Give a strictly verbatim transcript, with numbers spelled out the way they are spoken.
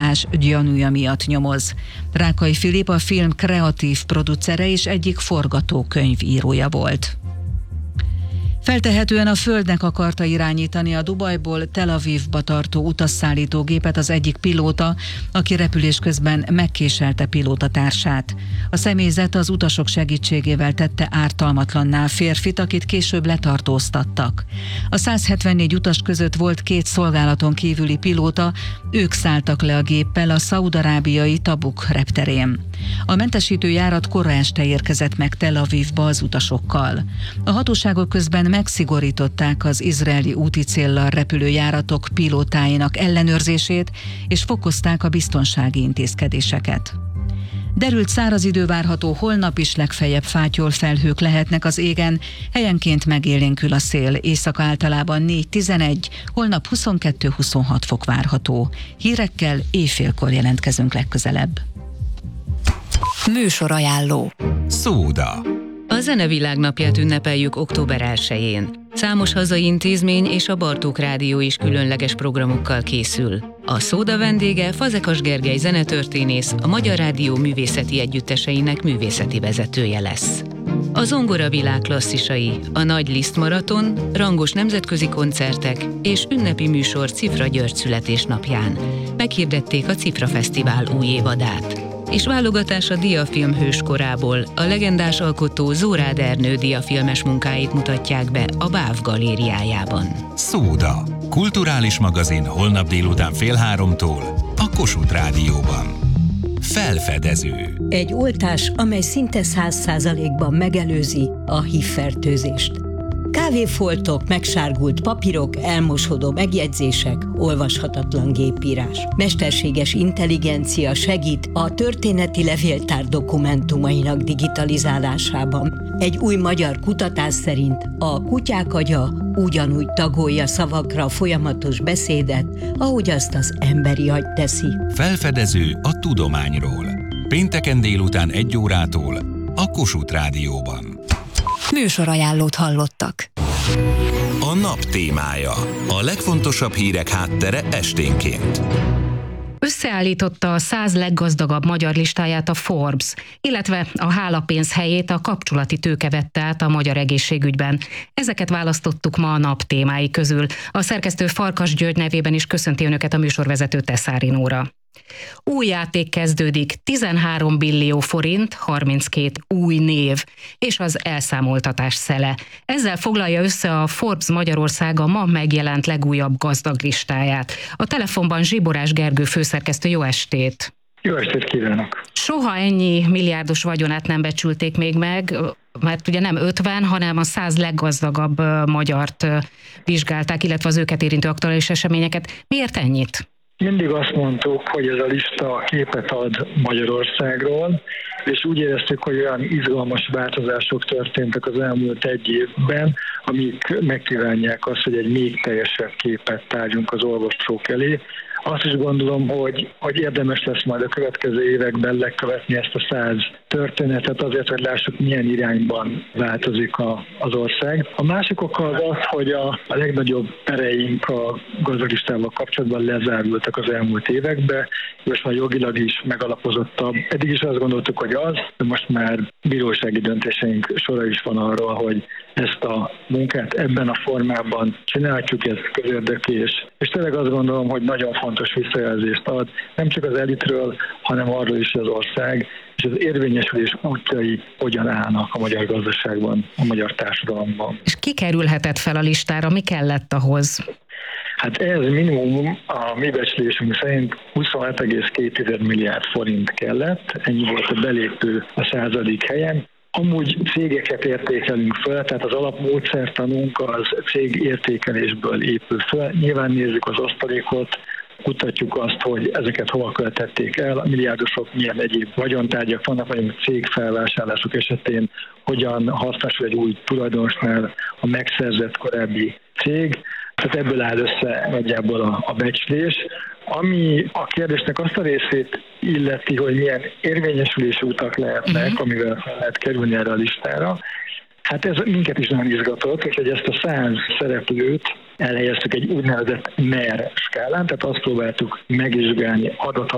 csalás gyanúja miatt nyomoz. Rákai Filip a film kreatív producere és egyik forgatókönyvírója volt. Feltehetően a Földnek akarta irányítani a Dubajból Tel Avivba tartó utasszállítógépet az egyik pilóta, aki repülés közben megkéselte pilótatársát. A személyzet az utasok segítségével tette ártalmatlanná a férfit, akit később letartóztattak. A száz hetvennégy utas között volt két szolgálaton kívüli pilóta, ők szálltak le a géppel a szaúd-arábiai Tabuk repterén. A mentesítő járat kora este érkezett meg Tel Avivba az utasokkal. A hatóságok közben megszigorították az izraeli úti céllal repülő járatok pilótáinak ellenőrzését, és fokozták a biztonsági intézkedéseket. Derült száraz idő várható, holnap is legfeljebb fátyol felhők lehetnek az égen, helyenként megélénkül a szél, éjszaka általában négy tizenegy, holnap huszonkettő huszonhat fok várható. Hírekkel éjfélkor jelentkezünk legközelebb. Műsorajánló. Szóda. A Zenevilág napját ünnepeljük október elsején. Számos hazai intézmény és a Bartók Rádió is különleges programokkal készül. A Szóda vendége Fazekas Gergely zenetörténész, a Magyar Rádió művészeti együtteseinek művészeti vezetője lesz. A zongora világ klasszisai, a Nagy Liszt Maraton, rangos nemzetközi koncertek és ünnepi műsor Cifra György születésnapján. Meghirdették a Cifra Fesztivál új évadát. És válogatás a diafilm hőskorából, a legendás alkotó Zórád Ernő diafilmes munkáit mutatják be a báv galériájában. Szóda. Kulturális magazin holnap délután fél háromtól a Kossuth Rádióban. Felfedező. Egy oltás, amely szinte száz százalékban megelőzi a hív fertőzést. Kávéfoltok, megsárgult papírok, elmosodó megjegyzések, olvashatatlan gépírás. Mesterséges intelligencia segít a történeti levéltár dokumentumainak digitalizálásában. Egy új magyar kutatás szerint a kutyák agya ugyanúgy tagolja szavakra folyamatos beszédet, ahogy azt az emberi agy teszi. Felfedező a tudományról. Pénteken délután egy órától a Kossuth Rádióban. Műsorajánlót hallottak. A nap témája. A legfontosabb hírek háttere esténként. Összeállította a száz leggazdagabb magyar listáját a Forbes, illetve a hálapénz helyét a kapcsolati tőke vette át a magyar egészségügyben. Ezeket választottuk ma a nap témái közül. A szerkesztő Farkas György nevében is köszönti önöket a műsorvezető Teszári Nóra. Új játék kezdődik, tizenhárom billió forint, harminckét új név, és az elszámoltatás szele. Ezzel foglalja össze a Forbes Magyarország a ma megjelent legújabb gazdag listáját. A telefonban Zsiborás Gergő főszerkesztő, jó estét! Jó estét kívánok! Soha ennyi milliárdos vagyonát nem becsülték még meg, mert ugye nem ötven, hanem a száz leggazdagabb magyart vizsgálták, illetve az őket érintő aktuális eseményeket. Miért ennyit? Mindig azt mondtuk, hogy ez a lista képet ad Magyarországról, és úgy éreztük, hogy olyan izgalmas változások történtek az elmúlt egy évben, amik megkívánják azt, hogy egy még teljesebb képet tárgyunk az olvasók elé. Azt is gondolom, hogy, hogy érdemes lesz majd a következő években lekövetni ezt a száz történetet azért, hogy lássuk, milyen irányban változik a, az ország. A másik oka az az, hogy a, a legnagyobb pereink a gazdagistával kapcsolatban lezárultak az elmúlt években, és már jogilag is megalapozottabb. Eddig is azt gondoltuk, hogy az, de most már bírósági döntéseink sora is van arról, hogy ezt a munkát ebben a formában csináljuk, ez közérdekű, és, és tényleg azt gondolom, hogy nagyon fontos visszajelzést ad, nem csak az elitről, hanem arról is, hogy az ország és az érvényesülés útjai hogyan állnak a magyar gazdaságban, a magyar társadalomban. És ki kerülhetett fel a listára, mi kellett ahhoz? Hát ez minimum a mi becslésünk szerint huszonhét egész két milliárd forint kellett, ennyi volt a belépő a századik helyen. Amúgy cégeket értékelünk föl, tehát az alapmódszertanunk az cég értékelésből épül föl. Nyilván nézzük az osztalékot, kutatjuk azt, hogy ezeket hova költették el, a milliárdosok milyen egyéb vagyontárgyak vannak, vagy a cég felvásárlások esetén hogyan hasznásul egy új tulajdonosnál a megszerzett korábbi cég. Tehát ebből áll össze nagyjából a, a becslés. Ami a kérdésnek azt a részét illeti, hogy milyen érvényesülési utak lehetnek, uh-huh. amivel fel lehet kerülni erre a listára. Hát ez minket is nagyon izgatott, úgyhogy ezt a száz szereplőt elhelyeztük egy úgynevezett en e er skálán, tehát azt próbáltuk megvizsgálni adat